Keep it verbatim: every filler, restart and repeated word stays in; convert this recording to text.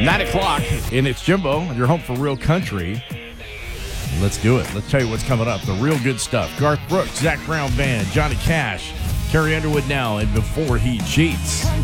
Nine o'clock, and it's Jimbo, and you're home for Real Country. Let's do it. Let's tell you what's coming up. The real good stuff. Garth Brooks, Zach Brown Band, Johnny Cash, Carrie Underwood Now, and Before He Cheats.